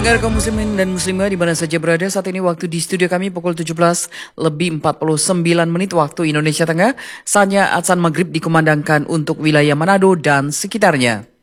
Pendengar kaum muslimin dan muslimah di mana saja berada, saat ini waktu di studio kami pukul 17 lebih 49 menit waktu Indonesia Tengah. Saatnya azan maghrib dikumandangkan untuk wilayah Manado dan sekitarnya.